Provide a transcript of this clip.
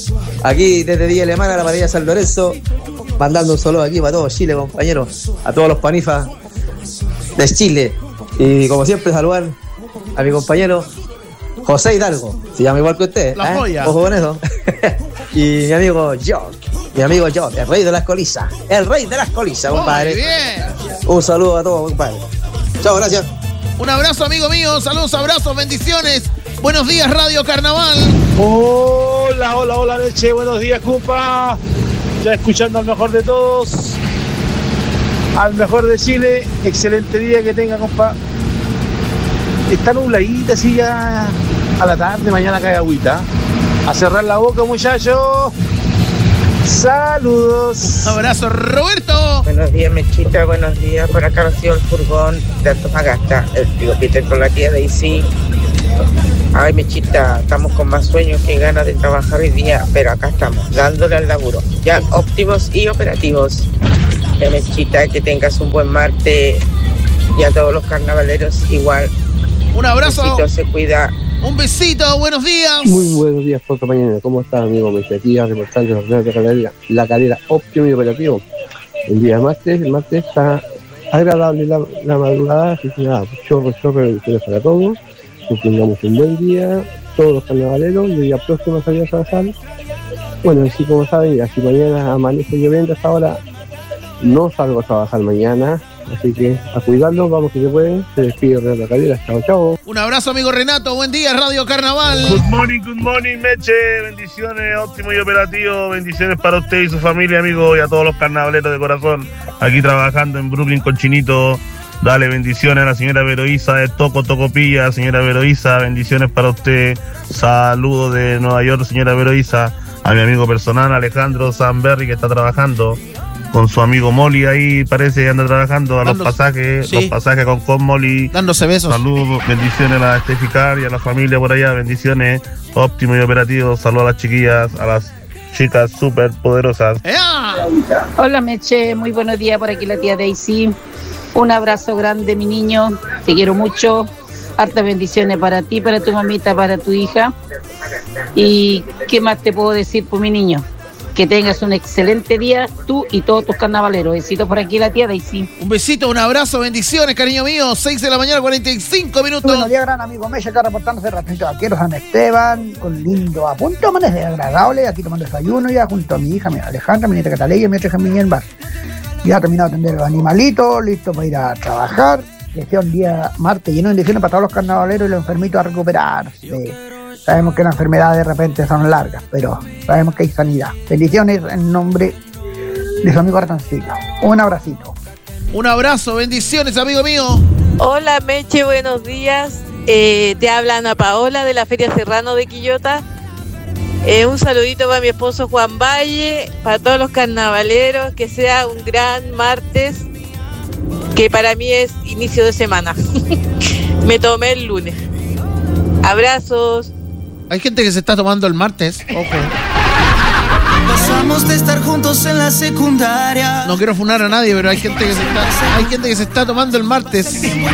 Aquí desde Villa Alemana, la Parrilla San Lorenzo, mandando un saludo aquí para todo Chile, compañeros, a todos los panifas de Chile. Y como siempre, saludar a mi compañero José Hidalgo, se llama igual que usted, la joya. Ojo con eso. Y mi amigo John, el rey de las colizas, compadre. Muy bien. Un saludo a todos, compadre. Chao, gracias. Un abrazo, amigo mío. Saludos, abrazos, bendiciones. Buenos días, Radio Carnaval. Hola, Leche. Buenos días, compa. Ya escuchando al mejor de todos. Al mejor de Chile. Excelente día que tenga, compa. Está nubladita así ya a la tarde. Mañana cae agüita. A cerrar la boca, muchachos. Saludos. Un abrazo, Roberto. Buenos días, Mechita, buenos días. Por acá recibo el furgón de Antofagasta, el tío Peter con la tía Daisy. Ay, Mechita, estamos con más sueños que ganas de trabajar hoy día, pero acá estamos, dándole al laburo, ya óptimos y operativos. Mechita, que tengas un buen martes y a todos los carnavaleros igual. Un abrazo. Besito, se cuida. Un besito, buenos días. Muy buenos días por tu mañana. ¿Cómo estás, amigo? Me decía reportando los de la calera óptimo y operativo. El día martes, está agradable la madrugada, así que nada, chorro bendiciones para todos. Que tengamos un buen día, todos los carnavaleros, y el día próximo a salir a trabajar. Bueno, así como saben, así mañana amanece lloviendo hasta ahora, no salgo a trabajar mañana. Así que a cuidarlo, vamos que se puede. Se despide Renato Calera. Chao. Un abrazo, amigo Renato. Buen día, Radio Carnaval. Good morning, Meche. Bendiciones, óptimo y operativo. Bendiciones para usted y su familia, amigo, y a todos los carnavaleros de corazón. Aquí trabajando en Brooklyn con Chinito. Dale bendiciones a la señora Veroísa de Tocopilla. Señora Veroísa, bendiciones para usted. Saludos de Nueva York, señora Veroísa. A mi amigo personal, Alejandro Sanberry, que está trabajando con su amigo Molly ahí, parece que anda trabajando a los pasajes con Molly. Dándose besos. Saludos, bendiciones a la Esteficar y a la familia por allá, bendiciones, óptimo y operativo. Saludos a las chiquillas, a las chicas súper poderosas. Hola, Meche, muy buenos días, por aquí la tía Daisy. Un abrazo grande, mi niño, te quiero mucho. Hartas bendiciones para ti, para tu mamita, para tu hija. ¿Y qué más te puedo decir, por mi niño? Que tengas un excelente día, tú y todos tus carnavaleros. Besitos por aquí, la tía Daisy. Un besito, un abrazo, bendiciones, cariño mío. 6 de la mañana, 45 minutos. Buenos días, gran amigo Meche, acá reportándose ratito de Arquero San Esteban, con lindo a punto, amanecer agradable, aquí tomando desayuno ya junto a mi hija, mi Alejandra, mi nieta Cataleya y mi otra hija en el bar. Ya he terminado de atender a los animalitos, listo para ir a trabajar. Que sea un día martes lleno de bendiciones para todos los carnavaleros y los enfermitos a recuperarse. Sabemos que las enfermedades de repente son largas, pero sabemos que hay sanidad. Bendiciones en nombre de su amigo Artancillo. Un abracito. Un abrazo, bendiciones, amigo mío. Hola, Meche, buenos días. Te habla Ana Paola de la Feria Serrano de Quillota. Un saludito para mi esposo Juan Valle, para todos los carnavaleros, que sea un gran martes, que para mí es inicio de semana. Me tomé el lunes. Abrazos. Hay gente que se está tomando el martes. Ojo. Pasamos de estar juntos en la secundaria. No quiero funar a nadie, pero hay gente que se está tomando el martes.